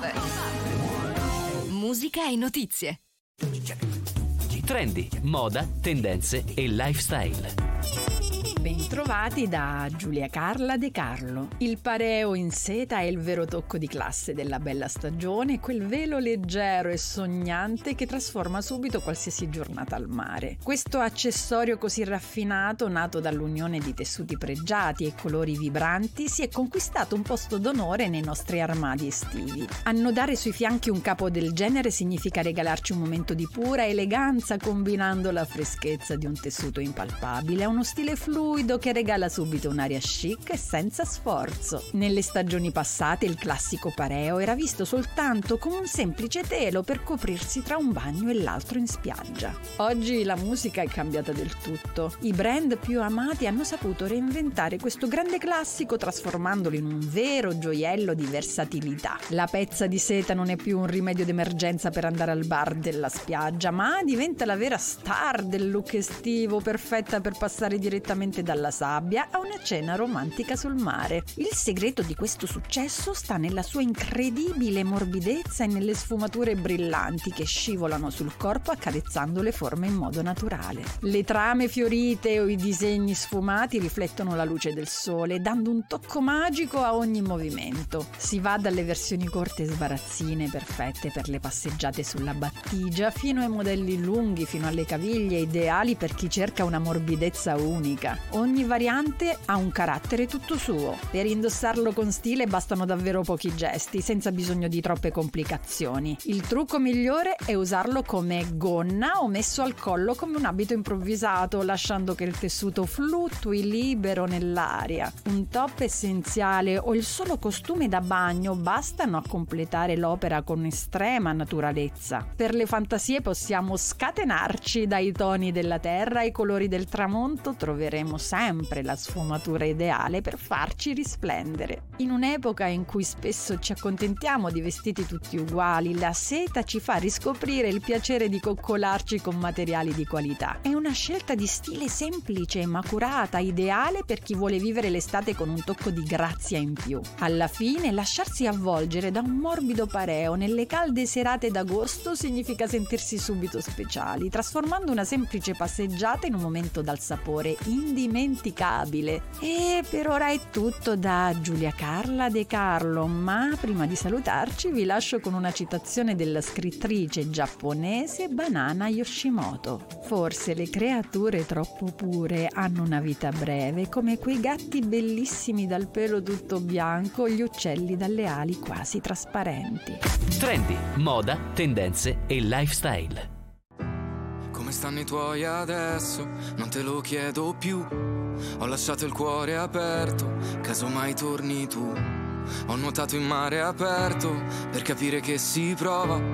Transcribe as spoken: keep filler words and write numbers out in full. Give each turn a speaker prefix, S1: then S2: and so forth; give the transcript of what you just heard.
S1: Musica e notizie.
S2: Trendi, moda, tendenze e lifestyle.
S3: Bentrovati da Giulia Carla De Carlo. Il pareo in seta è il vero tocco di classe della bella stagione, quel velo leggero e sognante che trasforma subito qualsiasi giornata al mare. Questo accessorio così raffinato, nato dall'unione di tessuti pregiati e colori vibranti, si è conquistato un posto d'onore nei nostri armadi estivi. Annodare sui fianchi un capo del genere significa regalarci un momento di pura eleganza, combinando la freschezza di un tessuto impalpabile a uno stile fluido che regala subito un'aria chic e senza sforzo. Nelle stagioni passate il classico pareo era visto soltanto come un semplice telo per coprirsi tra un bagno e l'altro in spiaggia. Oggi la musica è cambiata del tutto. I brand più amati hanno saputo reinventare questo grande classico trasformandolo in un vero gioiello di versatilità. La pezza di seta non è più un rimedio d'emergenza per andare al bar della spiaggia, ma diventa la vera star del look estivo, perfetta per passare direttamente dalla sabbia a una cena romantica sul mare. Il segreto di questo successo sta nella sua incredibile morbidezza e nelle sfumature brillanti che scivolano sul corpo accarezzando le forme in modo naturale. Le trame fiorite o i disegni sfumati riflettono la luce del sole, dando un tocco magico a ogni movimento. Si va dalle versioni corte e sbarazzine perfette per le passeggiate sulla battigia, fino ai modelli lunghi fino alle caviglie, ideali per chi cerca una morbidezza unica. Ogni variante ha un carattere tutto suo. Per indossarlo con stile bastano davvero pochi gesti, senza bisogno di troppe complicazioni. Il trucco migliore è usarlo come gonna o messo al collo come un abito improvvisato, lasciando che il tessuto fluttui libero nell'aria. Un top essenziale o il solo costume da bagno bastano a completare l'opera con estrema naturalezza. Per le fantasie possiamo scatenarci dai toni della terra ai colori del tramonto, troveremo sempre la sfumatura ideale per farci risplendere. In un'epoca in cui spesso ci accontentiamo di vestiti tutti uguali, la seta ci fa riscoprire il piacere di coccolarci con materiali di qualità. È una scelta di stile semplice ma curata, ideale per chi vuole vivere l'estate con un tocco di grazia in più. Alla fine, lasciarsi avvolgere da un morbido pareo nelle calde serate d'agosto significa sentirsi subito speciali, trasformando una semplice passeggiata in un momento dal sapore indimenticabile. E per ora è tutto da Giulia Carla De Carlo, ma prima di salutarci vi lascio con una citazione della scrittrice giapponese Banana Yoshimoto. Forse le creature troppo pure hanno una vita breve, come quei gatti bellissimi dal pelo tutto bianco, gli uccelli dalle ali quasi trasparenti.
S2: Trendi, moda, tendenze e lifestyle.
S4: Come stanno i tuoi adesso? Non te lo chiedo più. Ho lasciato il cuore aperto, caso mai torni tu. Ho nuotato in mare aperto per capire che si prova